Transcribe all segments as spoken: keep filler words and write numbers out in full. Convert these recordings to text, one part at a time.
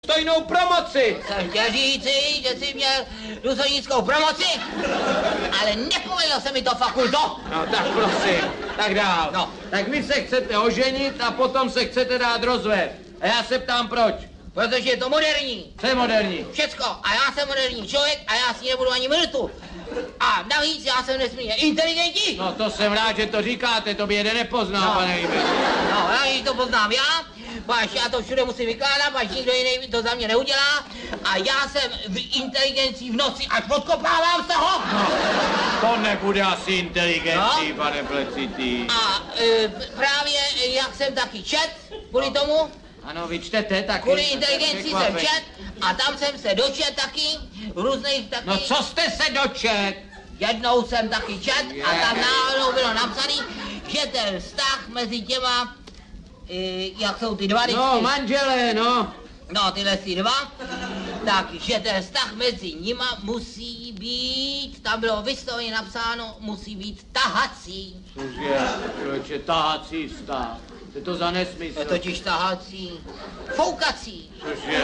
důstojnou promoci. Jsem chtěl říci, že jsi měl důstojnickou promoci, ale nepovedlo se mi to, fakulto. No tak prosím, tak dál. No. Tak vy se chcete oženit a potom se chcete dát rozvést. A já se ptám proč. Protože je to moderní. Co je moderní? Všecko. A já jsem moderní člověk a já s ní nebudu ani minutu. A navíc já jsem nesmírně inteligentní. No to jsem rád, že to říkáte, to by jeden nepoznal, No. pane Líbek. No, já to poznám já, páš já to všude musím vykládat, páš nikdo jiný to za mě neudělá. A já jsem v inteligencí v noci až odkopávám z toho. No, to nebude asi inteligencí, No. pane Plecitý. A e, právě jak jsem taky čet, kvůli tomu, Ano, vy čtete taky. kvůli inteligenci jsem Překvapení. čet a tam jsem se dočet taky, různých taky. No co jste se dočet? Jednou jsem taky čet a Je. tam náhodou bylo napsaný, že ten vztah mezi těma, e, jak jsou ty dva vždycky, No, manželé, no. no tyhle si dva, takže ten vztah mezi nima musí být, tam bylo vysloveně napsáno, musí být tahací. Cože, člověče, tahací vztah. Co je to za nesmysl? To totiž tahací, foukací, Cože,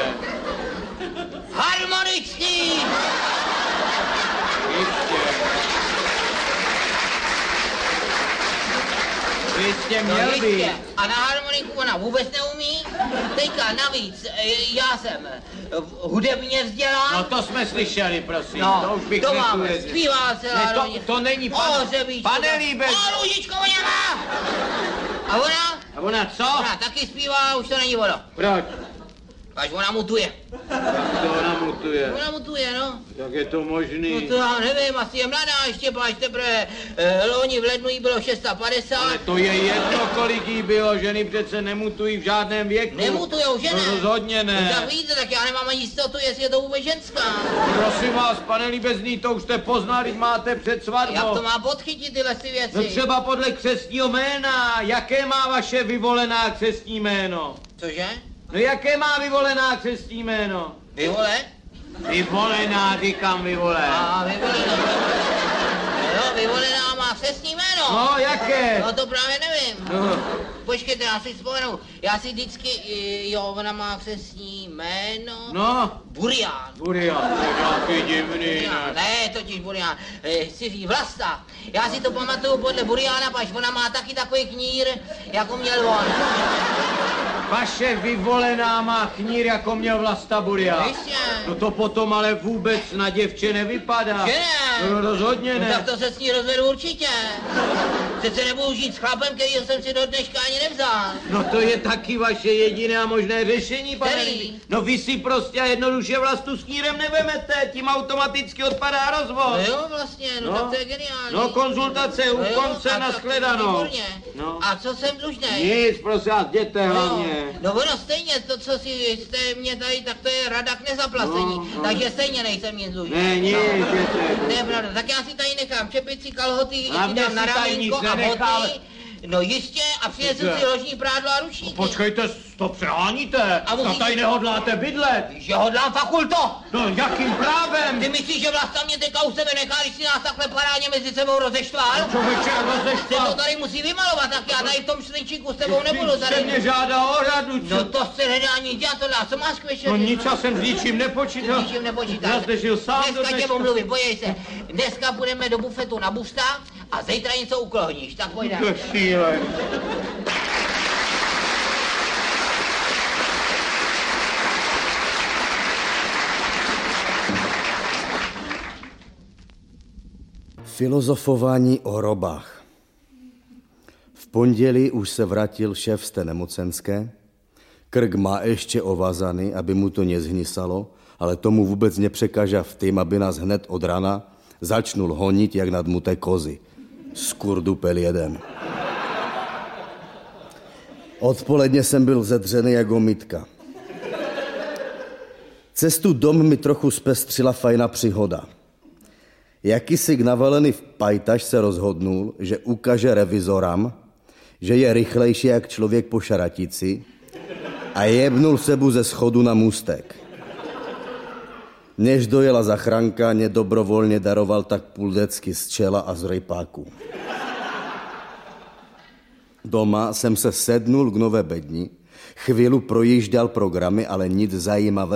harmonický. jistě. Jistě No měl jistě. být. A na harmoniku ona vůbec neumí. Teďka navíc, e, já jsem e, hudebně vzdělán. No to jsme slyšeli, prosím. No, to už bych to máme, netuvěřil. zpívá celá Ne, to, rodina. to není pan, O, Řebíčku, pane tak- Líbek. O, Lužičko, ona má. A ona? A ona co? Ona taky zpívá, už to není ono. Proč? Až ona mutuje. To ona mutuje. Ona mutuje, no. Jak je to No možný? to já nevím, asi je mladá ještě, páč teprve e, loni v lednu jí bylo padesát šest. Ale to je jedno, kolik jí bylo, ženy přece nemutují v žádném věku. Nemutujou, že ne? No rozhodně No, ne. tak víte, tak já nemám ani jistotu, jestli je to vůbec ženská. Prosím vás, pane Líbezný, to už jste poznali, když máte před svatbou. Jak to má podchytit tyhle si věci? No třeba podle křestního jména. Jaké má vaše vyvolená křestní jméno? Cože? No jaké má vyvolená křestní jméno? Vyvole? Vyvolená, říkám vyvolená. A vyvolená. Jo, vyvolená má křestní jméno. No, jaké? No to právě nevím. No. Počkejte, já si vzpomenu. Já si vždycky, i- jo, ona má křestní jméno. No, Burián. Burian, to je nějaký divný, Burián, ne? ne, totiž Burián. E, chci říct Vlasta. Já si to pamatuju podle Buriána, pač ona má taky takový knír, jako měl on. Vaše vyvolená má knír, jako měl Vlasta Burian. Jistě. No to potom ale vůbec na děvče nevypadá. Že ne? No rozhodně No, ne. tak to se s ní rozvedu určitě. Přece nebudu žít s chlapem, kterýho jsem si do dneška ani nevzal. No to je taky vaše jediné a možné řešení, pane Který? Líbí. No vy si prostě a jednoduše Vlastu s knírem nevemete, tím automaticky odpadá rozvod. No jo, vlastně, no, no tak to je geniální. No konzultace u No jo, konce, a tak- nashledanou. výborně. No. A co jsem dlužnej? Nic, prosím vás, jděte No, hlavně. no ono stejně, to, co si jste mě tady, tak to je rada k nezaplacení. No, no. Takže stejně nejsem nic dlužný. Ne, nic, jděte. To je pravda, tak já si tady nechám čepici, kalhoty, A si mě dám na si tady nic ramínko a nenechal. boty. No jistě, a přinesu Dobře. si ložní prádlo a ručníky. Počkejte, to přeháníte. A musíte- To tady nehodláte bydlet. Že hodlám fakulto. No jakým právem? Ty myslíš, že Vlasta mě teďka u sebe nechá, když si nás takhle parádně mezi sebou rozeštval? Člověče, Se to rozeštval. tady musí vymalovat, tak já tady v tom šlinčíku s tebou nebudu Vždyť jste mě tady. žádá o radu, No co? to se nedá nic dělat, tohle, a co máš k večeři? No nic, já jsem s ničím nepočítal. Ničím nepočítáš. Já zde žil sám do Dneska tě dneška. omluvím, podívej se. Dneska půjdeme do bufetu na busta a zítra něco uklohníš, tak To je pojďme. šílený. Filozofování o hrobách. V pondělí už se vrátil šéf z té nemocenské. Krk má ještě ovazaný, aby mu to nezhnisalo, ale tomu vůbec nepřekáža v tým, aby nás hned od rana začnul honit jak nadmuté kozy. Skurdupel jeden. Odpoledně jsem byl zedřený jako mytka. Cestu dom mi trochu zpestřila fajná příhoda. Jakýsi navalený pajtaš se rozhodnul, že ukáže revizoram, že je rychlejší jak člověk po šaratici a jebnul sebu ze schodu na můstek. Než dojela zachránka, nedobrovolně daroval tak půl decky z čela a z rejpáku. Doma jsem se sednul k nové bedni Chvíli projížděl programy, ale nic zajímavého